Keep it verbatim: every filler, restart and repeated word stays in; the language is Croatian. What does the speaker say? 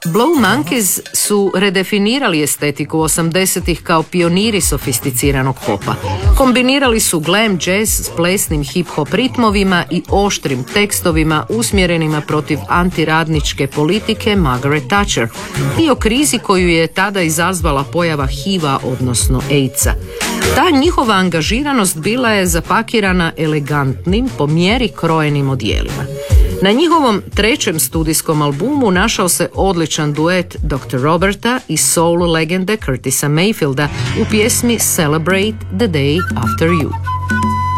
Blow Monkeys su redefinirali estetiku osamdesetih kao pioniri sofisticiranog popa. Kombinirali su glam jazz s plesnim hip-hop ritmovima i oštrim tekstovima usmjerenima protiv antiradničke politike Margaret Thatcher i o krizi koju je tada izazvala pojava H I V-a, odnosno AIDS-a. Ta njihova angažiranost bila je zapakirana elegantnim, po mjeri krojenim odijelima. Na njihovom trećem studijskom albumu našao se odličan duet doktor Roberta i soul legende Curtisa Mayfielda u pjesmi Celebrate the Day After You.